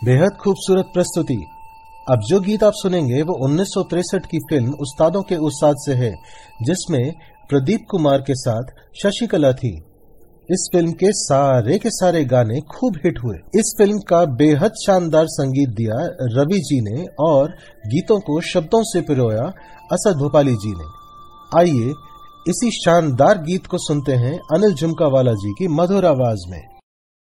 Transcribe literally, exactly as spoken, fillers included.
बेहद खूबसूरत प्रस्तुति। अब जो गीत आप सुनेंगे वो उन्नीस सौ तिरसठ की फिल्म उस्तादों के उस्ताद से है, जिसमें प्रदीप कुमार के साथ शशिकला थी। इस फिल्म के सारे के सारे गाने खूब हिट हुए। इस फिल्म का बेहद शानदार संगीत दिया रवि जी ने और गीतों को शब्दों से पिरोया असद भोपाली जी ने। आइए इसी शानदार गीत को सुनते हैं अनिल झुमकावाला जी की मधुर आवाज में।